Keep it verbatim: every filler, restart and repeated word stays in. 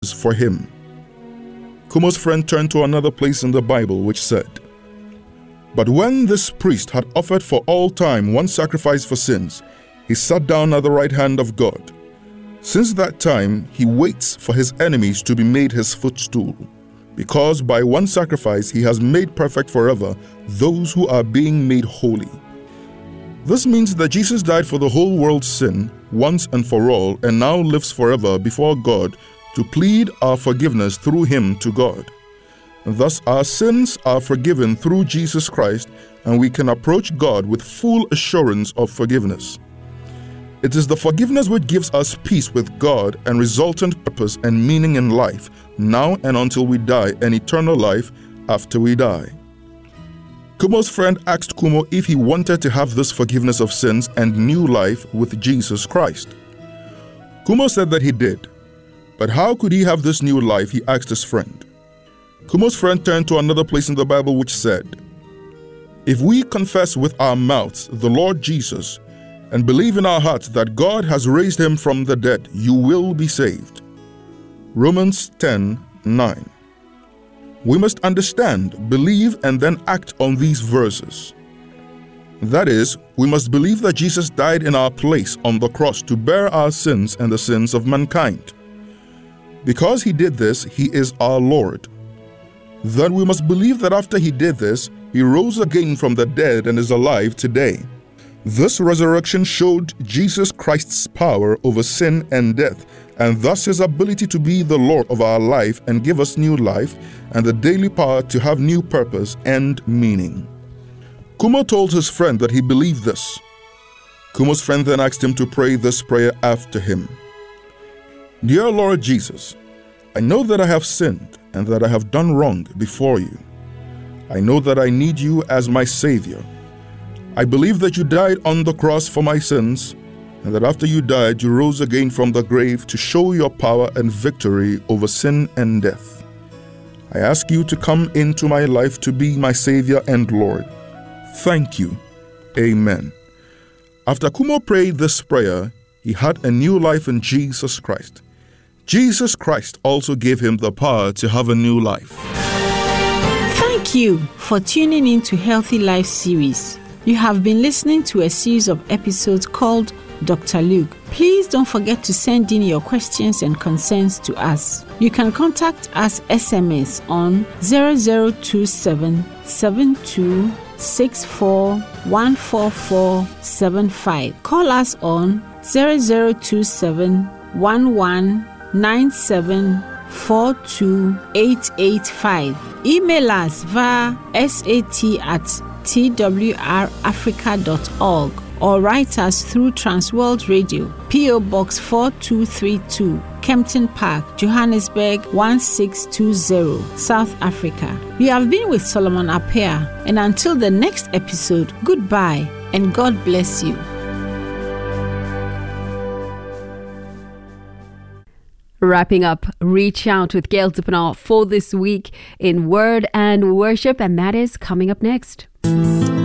for him. Kumo's friend turned to another place in the Bible which said, "But when this priest had offered for all time one sacrifice for sins, he sat down at the right hand of God. Since that time he waits for his enemies to be made his footstool, because by one sacrifice he has made perfect forever those who are being made holy." This means that Jesus died for the whole world's sin once and for all, and now lives forever before God to plead our forgiveness through him to God. Thus our sins are forgiven through Jesus Christ, and we can approach God with full assurance of forgiveness. It is the forgiveness which gives us peace with God and resultant purpose and meaning in life, now and until we die, and eternal life after we die. Kumo's friend asked Kumo if he wanted to have this forgiveness of sins and new life with Jesus Christ. Kumo said that he did. But how could he have this new life, he asked his friend. Kumo's friend turned to another place in the Bible which said, "If we confess with our mouths the Lord Jesus and believe in our hearts that God has raised him from the dead, you will be saved." Romans ten nine. We must understand, believe, and then act on these verses. That is, we must believe that Jesus died in our place on the cross to bear our sins and the sins of mankind. Because he did this, he is our Lord. Then we must believe that after he did this, he rose again from the dead and is alive today. This resurrection showed Jesus Christ's power over sin and death, and thus his ability to be the Lord of our life and give us new life and the daily power to have new purpose and meaning. Kumo told his friend that he believed this. Kumo's friend then asked him to pray this prayer after him. "Dear Lord Jesus, I know that I have sinned and that I have done wrong before you. I know that I need you as my Savior. I believe that you died on the cross for my sins, and that after you died, you rose again from the grave to show your power and victory over sin and death. I ask you to come into my life to be my Savior and Lord. Thank you. Amen." After Kumo prayed this prayer, he had a new life in Jesus Christ. Jesus Christ also gave him the power to have a new life. Thank you for tuning in to Healthy Life series. You have been listening to a series of episodes called Doctor Luke. Please don't forget to send in your questions and concerns to us. You can contact us S M S on zero zero two seven seven two six four one four four seven five. Call us on zero zero two seven one one nine seven four two eight eight five. Email us via sat at t w r africa dot org or write us through Transworld Radio, P O Box four two three two, Kempton Park, Johannesburg one six two zero, South Africa. We have been with Solomon Appiah, and until the next episode, goodbye and God bless you. Wrapping up Reach Out with Gail Dupinall for this week in Word and Worship, and that is coming up next.